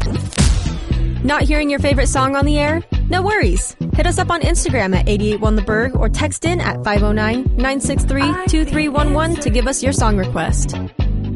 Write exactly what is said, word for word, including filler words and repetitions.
Not hearing your favorite song on the air? No worries. Hit us up on Instagram at eight eight one The Berg or text in at five oh nine, nine six three, two three one one to give us your song request.